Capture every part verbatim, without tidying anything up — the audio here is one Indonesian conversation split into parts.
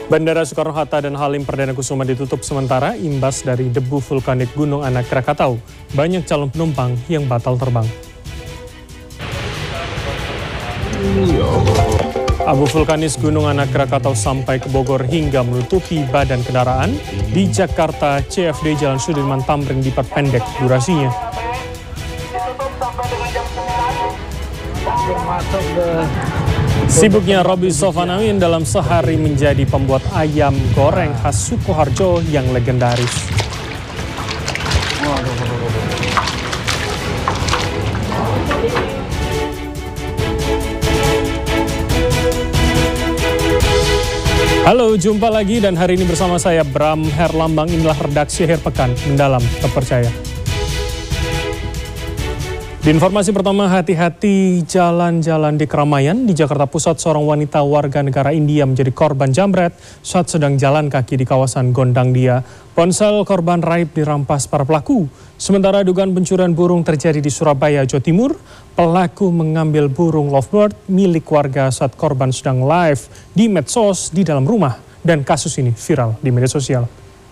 Bandara Soekarno-Hatta dan Halim Perdana Kusuma ditutup sementara imbas dari debu vulkanik Gunung Anak Krakatau. Banyak calon penumpang yang batal terbang. Abu vulkanis Gunung Anak Krakatau sampai ke Bogor hingga menutupi badan kendaraan. Di Jakarta, C F D Jalan Sudirman Tamrin diperpendek durasinya. Sibuknya Robi Sofanamin dalam sehari menjadi pembuat ayam goreng khas Sukoharjo yang legendaris. Halo, jumpa lagi dan hari ini bersama saya Bram Herlambang. Inilah redaksi akhir pekan mendalam terpercaya. Di informasi pertama, hati-hati jalan-jalan di keramaian. Di Jakarta Pusat, seorang wanita warga negara India menjadi korban jambret saat sedang jalan kaki di kawasan Gondang Dia. Ponsel korban raib dirampas para pelaku. Sementara dugaan pencurian burung terjadi di Surabaya, Jawa Timur. Pelaku mengambil burung lovebird milik warga saat korban sedang live di medsos di dalam rumah. Dan kasus ini viral di media sosial.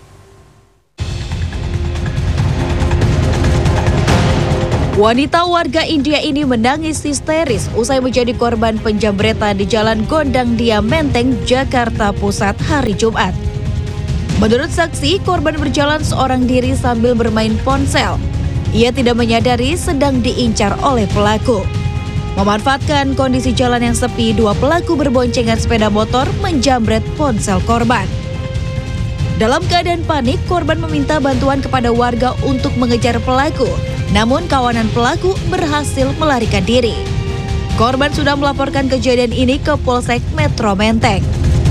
Wanita warga India ini menangis histeris usai menjadi korban penjambretan di Jalan Gondang Dia Menteng, Jakarta Pusat hari Jumat. Menurut saksi, korban berjalan seorang diri sambil bermain ponsel. Ia tidak menyadari sedang diincar oleh pelaku. Memanfaatkan kondisi jalan yang sepi, dua pelaku berboncengan sepeda motor menjambret ponsel korban. Dalam keadaan panik, korban meminta bantuan kepada warga untuk mengejar pelaku. Namun kawanan pelaku berhasil melarikan diri. Korban sudah melaporkan kejadian ini ke Polsek Metro Menteng.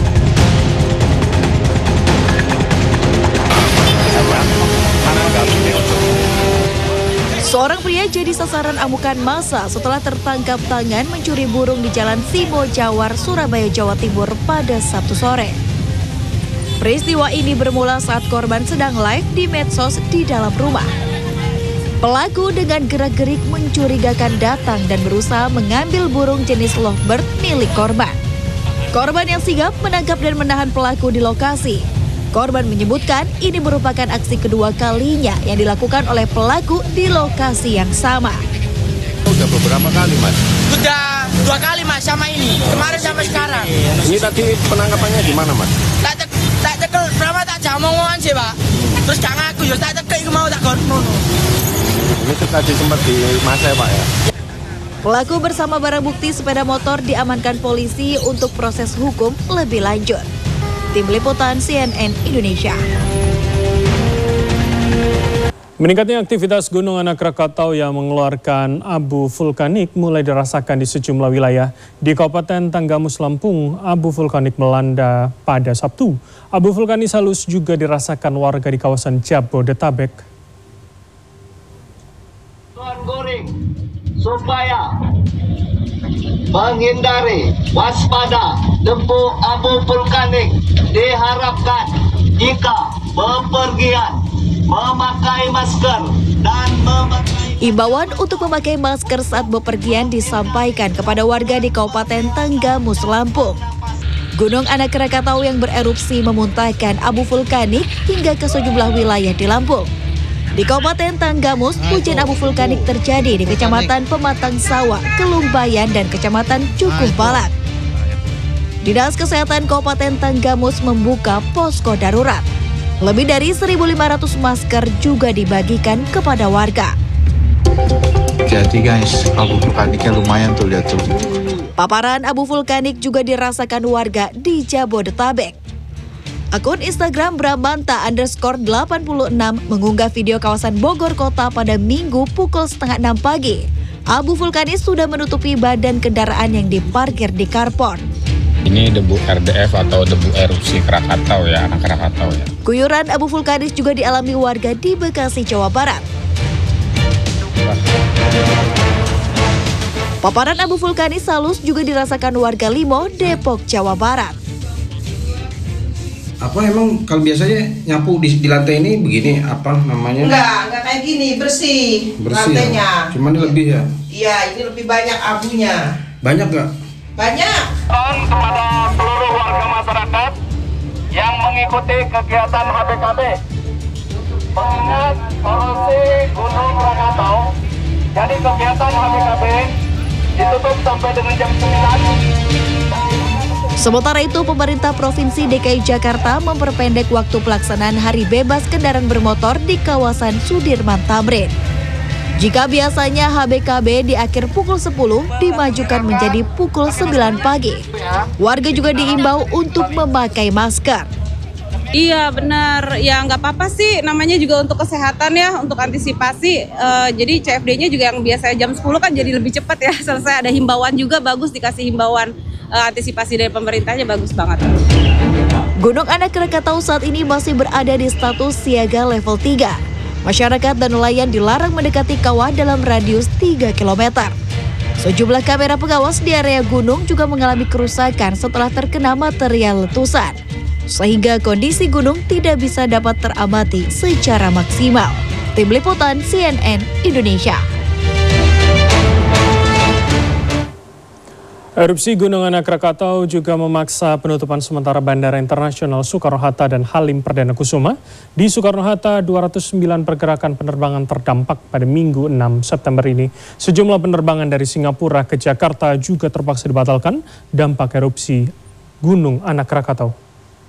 Seorang pria jadi sasaran amukan massa setelah tertangkap tangan mencuri burung di Jalan Simo Jawar, Surabaya, Jawa Timur pada Sabtu sore. Peristiwa ini bermula saat korban sedang live di medsos di dalam rumah. Pelaku dengan gerak-gerik mencurigakan datang dan berusaha mengambil burung jenis lovebird milik korban. Korban yang sigap menangkap dan menahan pelaku di lokasi. Korban menyebutkan ini merupakan aksi kedua kalinya yang dilakukan oleh pelaku di lokasi yang sama. Udah beberapa kali, Mas? Udah dua kali, Mas, sama ini. Kemarin sampai sekarang. Ini tadi penangkapannya di mana, Mas? Tak cek, tak cekel, berapa tak jamongan sih, Pak. Terus gak ngaku, ya tak cekek, mau tak gorno. Ini tadi sempat di masa ya, Pak ya? Pelaku bersama barang bukti sepeda motor diamankan polisi untuk proses hukum lebih lanjut. Tim Liputan C N N Indonesia. Meningkatnya aktivitas Gunung Anak Krakatau yang mengeluarkan abu vulkanik mulai dirasakan di sejumlah wilayah. Di Kabupaten Tanggamus, Lampung, abu vulkanik melanda pada Sabtu. Abu vulkanis halus juga dirasakan warga di kawasan Jabodetabek. Tuan goreng supaya menghindari waspada debu abu vulkanik, diharapkan jika bepergian memakai masker dan memakai Imbauan untuk memakai masker saat bepergian disampaikan kepada warga di Kabupaten Tanggamus, Lampung. Gunung Anak Krakatau yang bererupsi memuntahkan abu vulkanik hingga ke sejumlah wilayah di Lampung. Di Kabupaten Tanggamus, hujan abu vulkanik terjadi di Kecamatan Pematang Sawah, Kelumbayan, dan Kecamatan Cukuh Balak. Dinas Kesehatan Kabupaten Tanggamus membuka posko darurat. Lebih dari seribu lima ratus masker juga dibagikan kepada warga. Jadi guys, abu vulkaniknya lumayan tuh, lihat tuh. Paparan abu vulkanik juga dirasakan warga di Jabodetabek. Akun Instagram Bramanta underscore delapan puluh enam mengunggah video kawasan Bogor Kota pada Minggu pukul setengah enam pagi. Abu vulkanis sudah menutupi badan kendaraan yang diparkir di Karpon. Ini debu R D F atau debu erupsi Krakatau ya, anak Krakatau ya. Guyuran abu vulkanis juga dialami warga di Bekasi, Jawa Barat. Paparan abu vulkanis halus juga dirasakan warga Limo, Depok, Jawa Barat. Apa emang kalau biasanya nyapu di, di lantai ini begini apa namanya? Enggak, enggak kayak gini, bersih, bersih lantainya. Ya? Cuman ini lebih ya? Iya, ini lebih banyak abunya. Banyak nggak? Banyak. kepada seluruh warga masyarakat mengikuti kegiatan H B K B. Mengingat erupsi Gunung Krakatau, jadi kegiatan H B K B ditutup sampai dengan jam sembilan. Sementara itu, pemerintah Provinsi D K I Jakarta memperpendek waktu pelaksanaan Hari Bebas Kendaraan Bermotor di kawasan Sudirman Tamrin. Jika biasanya H B K B di akhir pukul sepuluh, dimajukan menjadi pukul sembilan pagi. Warga juga diimbau untuk memakai masker. Iya benar, ya nggak apa-apa sih, namanya juga untuk kesehatan ya, untuk antisipasi. Uh, jadi C F D-nya juga yang biasanya jam sepuluh kan jadi lebih cepat ya selesai. Ada himbauan juga, bagus dikasih himbauan. Uh, antisipasi dari pemerintahnya bagus banget. Gunung Anak Krakatau saat ini masih berada di status siaga level tiga. Masyarakat dan nelayan dilarang mendekati kawah dalam radius tiga kilometer. Sejumlah kamera pengawas di area gunung juga mengalami kerusakan setelah terkena material letusan, sehingga kondisi gunung tidak bisa dapat teramati secara maksimal. Tim Liputan C N N Indonesia. Erupsi Gunung Anak Krakatau juga memaksa penutupan sementara Bandara Internasional Soekarno-Hatta dan Halim Perdana Kusuma. Di Soekarno-Hatta, dua ratus sembilan pergerakan penerbangan terdampak pada Minggu enam September ini. Sejumlah penerbangan dari Singapura ke Jakarta juga terpaksa dibatalkan dampak erupsi Gunung Anak Krakatau.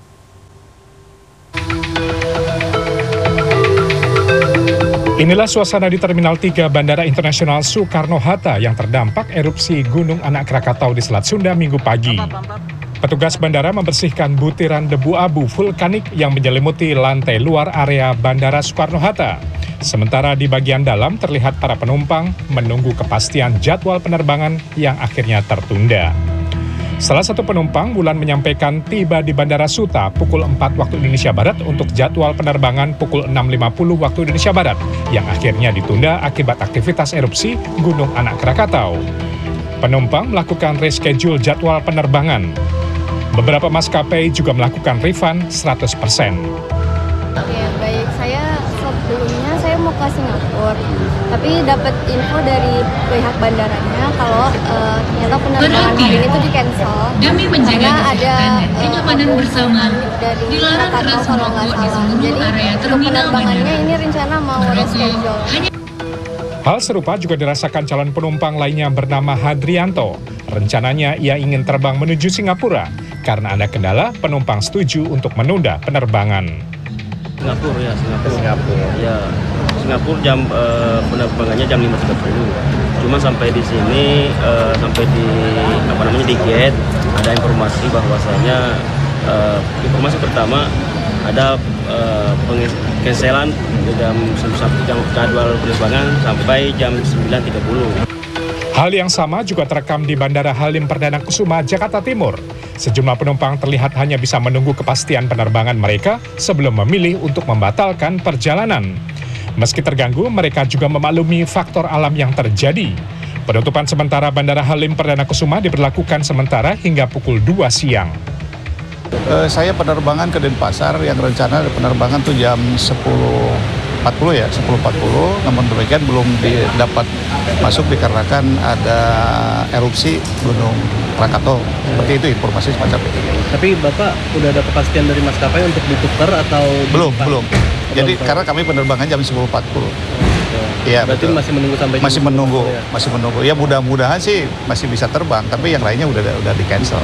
Inilah suasana di Terminal tiga Bandara Internasional Soekarno-Hatta yang terdampak erupsi Gunung Anak Krakatau di Selat Sunda Minggu pagi. Petugas bandara membersihkan butiran debu abu vulkanik yang menyelimuti lantai luar area Bandara Soekarno-Hatta. Sementara di bagian dalam terlihat para penumpang menunggu kepastian jadwal penerbangan yang akhirnya tertunda. Salah satu penumpang, Bulan, menyampaikan tiba di Bandara Suta pukul empat waktu Indonesia Barat untuk jadwal penerbangan pukul enam lima puluh waktu Indonesia Barat, yang akhirnya ditunda akibat aktivitas erupsi Gunung Anak Krakatau. Penumpang melakukan reschedule jadwal penerbangan. Beberapa maskapai juga melakukan refund seratus persen. Ya, baik. Saya sebelumnya saya mau ke Singapura, tapi dapat info dari pihak bandaranya kalau uh, ternyata penerbangan hari ini itu di cancel demi menjaga karena ada kenyamanan uh, bersama dari dilarang keras merokok di seluruh area terminal penerbangannya ini rencana mau reschedule. Hal serupa juga dirasakan calon penumpang lainnya bernama Hadrianto. Rencananya ia ingin terbang menuju Singapura. Karena ada kendala, penumpang setuju untuk menunda penerbangan. Singapura ya, Singapura. Singapura. Ya, Singapura jam uh, penerbangannya jam lima tiga puluh. Cuma sampai di sini uh, sampai di apa namanya di gate ada informasi bahwasanya uh, informasi pertama ada uh, pengcancelan jam jam jadwal penerbangan sampai jam sembilan tiga puluh. Hal yang sama juga terekam di Bandara Halim Perdana Kusuma, Jakarta Timur. Sejumlah penumpang terlihat hanya bisa menunggu kepastian penerbangan mereka sebelum memilih untuk membatalkan perjalanan. Meski terganggu, mereka juga memaklumi faktor alam yang terjadi. Penutupan sementara Bandara Halim Perdana Kusuma diberlakukan sementara hingga pukul dua siang. Uh, saya penerbangan ke Denpasar yang rencana penerbangan tuh jam sepuluh empat puluh ya, sepuluh empat puluh, namun demikian belum dapat masuk dikarenakan ada erupsi Gunung Krakatau. Seperti itu informasi semacam itu. Tapi Bapak udah ada kepastian dari maskapai untuk ditukar atau belum, belum. Jadi belum, karena kami penerbangan jam sepuluh empat puluh. Iya, berarti betul. masih menunggu sampai masih menunggu, ya? masih menunggu. Ya mudah-mudahan sih masih bisa terbang, tapi yang lainnya udah udah di-cancel.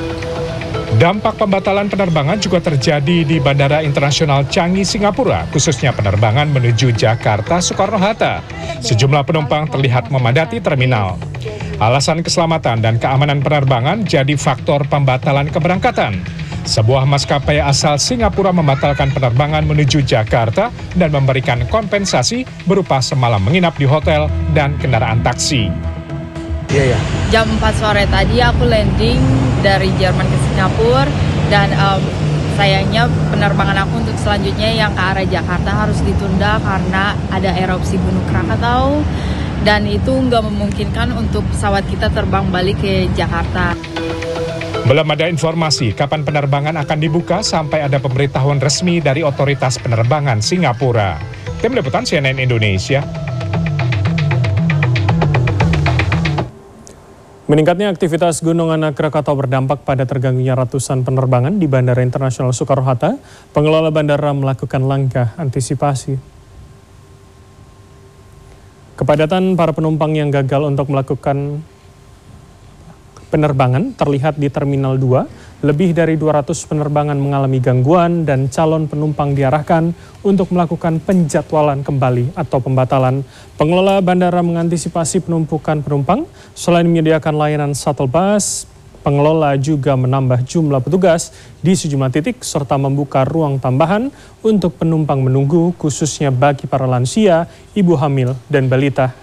Dampak pembatalan penerbangan juga terjadi di Bandara Internasional Changi, Singapura, khususnya penerbangan menuju Jakarta Soekarno-Hatta. Sejumlah penumpang terlihat memadati terminal. Alasan keselamatan dan keamanan penerbangan jadi faktor pembatalan keberangkatan. Sebuah maskapai asal Singapura membatalkan penerbangan menuju Jakarta dan memberikan kompensasi berupa semalam menginap di hotel dan kendaraan taksi. Iya, ya. Jam empat sore tadi aku landing dari Jerman ke Singapura dan um, sayangnya penerbangan aku untuk selanjutnya yang ke arah Jakarta harus ditunda karena ada erupsi Gunung Krakatau dan itu nggak memungkinkan untuk pesawat kita terbang balik ke Jakarta. Belum ada informasi kapan penerbangan akan dibuka sampai ada pemberitahuan resmi dari otoritas penerbangan Singapura. Tim Liputan C N N Indonesia. Meningkatnya aktivitas Gunung Anak Krakatau berdampak pada terganggunya ratusan penerbangan di Bandara Internasional Soekarno-Hatta. Pengelola bandara melakukan langkah antisipasi. Kepadatan para penumpang yang gagal untuk melakukan penerbangan terlihat di Terminal dua. Lebih dari dua ratus penerbangan mengalami gangguan dan calon penumpang diarahkan untuk melakukan penjadwalan kembali atau pembatalan. Pengelola bandara mengantisipasi penumpukan penumpang. Selain menyediakan layanan shuttle bus, pengelola juga menambah jumlah petugas di sejumlah titik serta membuka ruang tambahan untuk penumpang menunggu, khususnya bagi para lansia, ibu hamil, dan balita.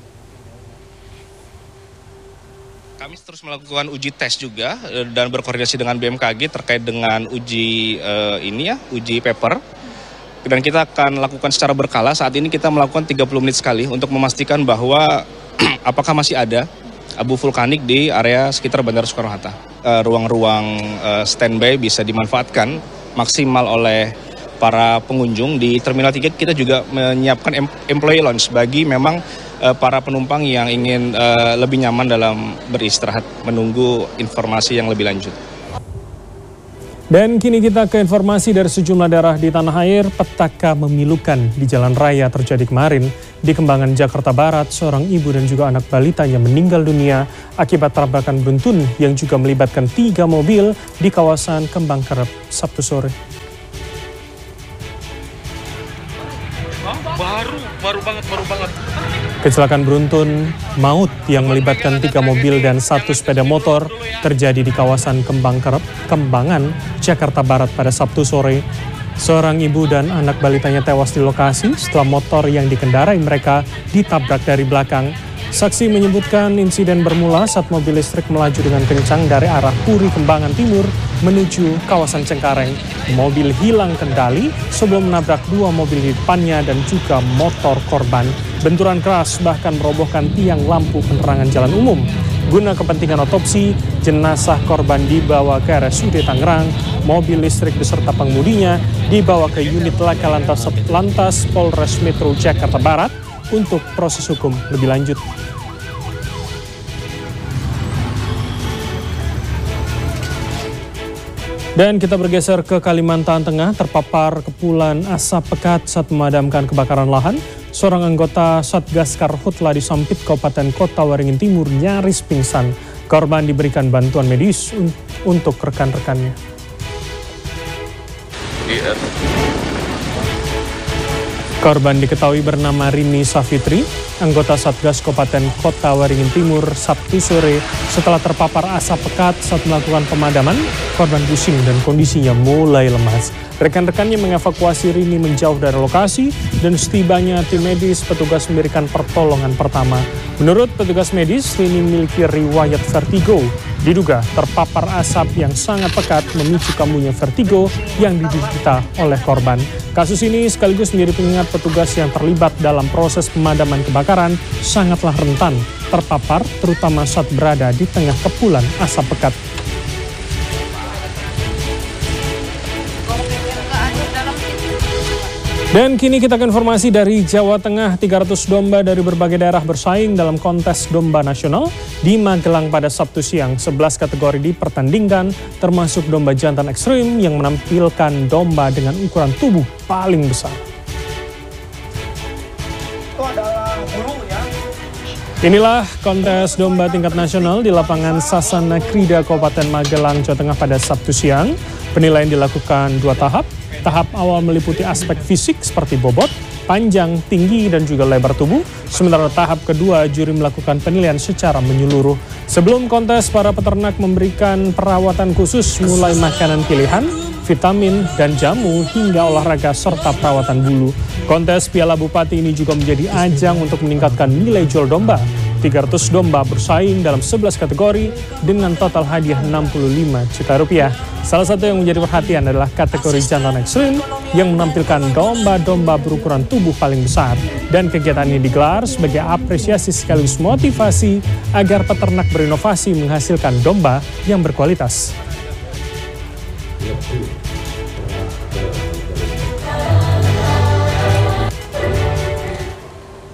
Kami terus melakukan uji tes juga dan berkoordinasi dengan B M K G terkait dengan uji uh, ini ya, uji paper. Dan kita akan lakukan secara berkala. Saat ini kita melakukan tiga puluh menit sekali untuk memastikan bahwa apakah masih ada abu vulkanik di area sekitar Bandara Soekarno-Hatta. Uh, ruang-ruang uh, standby bisa dimanfaatkan maksimal oleh para pengunjung. Di Terminal tiga kita juga menyiapkan employee lounge bagi memang uh, para penumpang yang ingin uh, lebih nyaman dalam beristirahat menunggu informasi yang lebih lanjut. Dan kini kita ke informasi dari sejumlah daerah di tanah air. Petaka memilukan di jalan raya terjadi kemarin di Kembangan, Jakarta Barat. Seorang ibu dan juga anak balitanya meninggal dunia akibat tabrakan beruntun yang juga melibatkan tiga mobil di kawasan Kembang Kerep Sabtu sore. Baru, baru banget, baru banget. Kecelakaan beruntun maut yang melibatkan tiga mobil dan satu sepeda motor terjadi di kawasan Kembang Kerep, Kembangan, Jakarta Barat pada Sabtu sore. Seorang ibu dan anak balitanya tewas di lokasi setelah motor yang dikendarai mereka ditabrak dari belakang. Saksi menyebutkan insiden bermula saat mobil listrik melaju dengan kencang dari arah Puri Kembangan Timur menuju kawasan Cengkareng. Mobil hilang kendali sebelum menabrak dua mobil di depannya dan juga motor korban. Benturan keras bahkan merobohkan tiang lampu penerangan jalan umum. Guna kepentingan otopsi, jenazah korban dibawa ke R S U D Tangerang. Mobil listrik beserta pengemudinya dibawa ke unit Laka Lantas, Lantas Polres Metro Jakarta Barat untuk proses hukum lebih lanjut. Dan kita bergeser ke Kalimantan Tengah, terpapar kepulan asap pekat saat memadamkan kebakaran lahan. Seorang anggota Satgas Karhutla di Sampit, Kabupaten Kota Waringin Timur nyaris pingsan. Korban diberikan bantuan medis un- untuk rekan-rekannya. Yeah. Korban diketahui bernama Rini Safitri, anggota Satgas Kabupaten Kota Waringin Timur Sabtu sore. Setelah terpapar asap pekat saat melakukan pemadaman, korban pusing dan kondisinya mulai lemas. Rekan-rekannya mengevakuasi Rini menjauh dari lokasi dan setibanya tim medis petugas memberikan pertolongan pertama. Menurut petugas medis, Rini memiliki riwayat vertigo. Diduga terpapar asap yang sangat pekat memicu kambuhnya vertigo yang diderita oleh korban. Kasus ini sekaligus menjadi pengingat petugas yang terlibat dalam proses pemadaman kebakaran sangatlah rentan terpapar, terutama saat berada di tengah kepulan asap pekat. Dan kini kita ke informasi dari Jawa Tengah. Tiga ratus domba dari berbagai daerah bersaing dalam kontes domba nasional di Magelang pada Sabtu siang. sebelas kategori dipertandingkan, termasuk domba jantan ekstrim yang menampilkan domba dengan ukuran tubuh paling besar. Inilah kontes domba tingkat nasional di lapangan Sasana Krida Kabupaten Magelang, Jawa Tengah pada Sabtu siang. Penilaian dilakukan dua tahap. Tahap awal meliputi aspek fisik seperti bobot, panjang, tinggi, dan juga lebar tubuh. Sementara tahap kedua, juri melakukan penilaian secara menyeluruh. Sebelum kontes, para peternak memberikan perawatan khusus mulai makanan pilihan, vitamin, dan jamu, hingga olahraga serta perawatan bulu. Kontes Piala Bupati ini juga menjadi ajang untuk meningkatkan nilai jual domba. tiga ratus domba bersaing dalam sebelas kategori dengan total hadiah enam puluh lima juta rupiah. Salah satu yang menjadi perhatian adalah kategori jantan ekstrim yang menampilkan domba-domba berukuran tubuh paling besar. Dan kegiatan ini digelar sebagai apresiasi sekaligus motivasi agar peternak berinovasi menghasilkan domba yang berkualitas.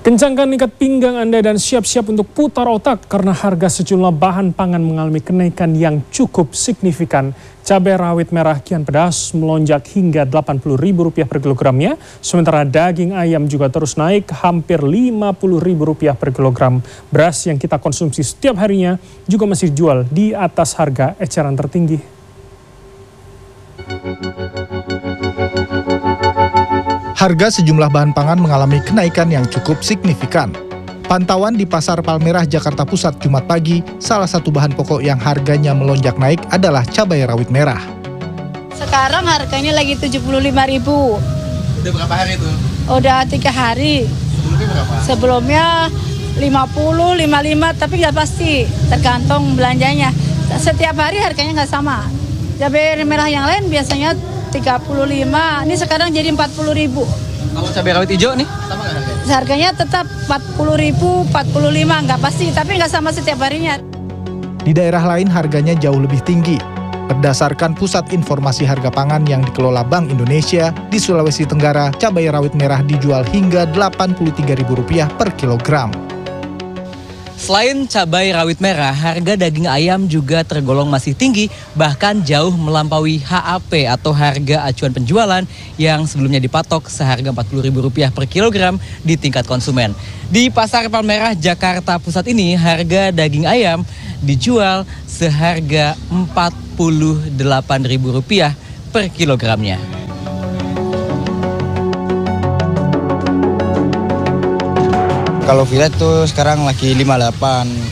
Kencangkan ikat pinggang Anda dan siap-siap untuk putar otak karena harga sejumlah bahan pangan mengalami kenaikan yang cukup signifikan. Cabai rawit merah kian pedas melonjak hingga delapan puluh ribu rupiah per kilogramnya, sementara daging ayam juga terus naik hampir lima puluh ribu rupiah per kilogram. Beras yang kita konsumsi setiap harinya juga masih dijual di atas harga eceran tertinggi. Harga sejumlah bahan pangan mengalami kenaikan yang cukup signifikan. Pantauan di Pasar Palmerah, Jakarta Pusat Jumat pagi, salah satu bahan pokok yang harganya melonjak naik adalah cabai rawit merah. Sekarang harganya lagi tujuh puluh lima ribu. Udah berapa hari itu? Udah tiga hari. Sebelumnya berapa? Sebelumnya lima puluh, lima puluh lima, tapi nggak pasti, tergantung belanjanya. Setiap hari harganya nggak sama. Cabai merah yang lain biasanya tiga puluh lima, ini sekarang jadi empat puluh ribu. Kalau cabai rawit hijau nih, sama nggak harganya? Harganya tetap empat puluh ribu, empat puluh lima, nggak pasti, tapi nggak sama setiap harinya. Di daerah lain harganya jauh lebih tinggi. Berdasarkan Pusat Informasi Harga Pangan yang dikelola Bank Indonesia, di Sulawesi Tenggara, cabai rawit merah dijual hingga delapan puluh tiga ribu rupiah per kilogram. Selain cabai rawit merah, harga daging ayam juga tergolong masih tinggi, bahkan jauh melampaui H A P atau harga acuan penjualan yang sebelumnya dipatok seharga empat puluh ribu rupiah per kilogram di tingkat konsumen. Di Pasar Palmerah, Jakarta Pusat ini, harga daging ayam dijual seharga empat puluh delapan ribu rupiah per kilogramnya. Kalau fillet tuh sekarang lagi lima puluh delapan.